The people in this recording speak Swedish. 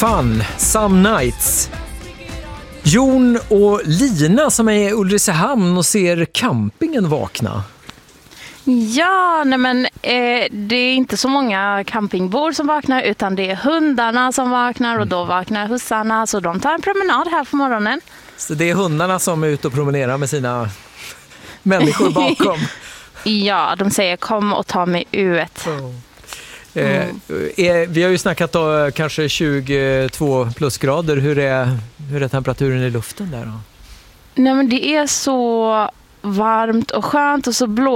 Fun, Some Nights. Jon och Lina som är i Ulricehamn och ser campingen vakna. Ja, nej men det är inte så många campingbor som vaknar utan det är hundarna som vaknar och då vaknar hussarna så de tar en promenad här på morgonen. Så det är hundarna som är ute och promenerar med sina människor bakom. Ja, de säger kom och ta mig ut. Vi har ju snackat då, kanske 22 plusgrader. Hur är temperaturen i luften där då? Nej men det är så varmt och skönt och så blå.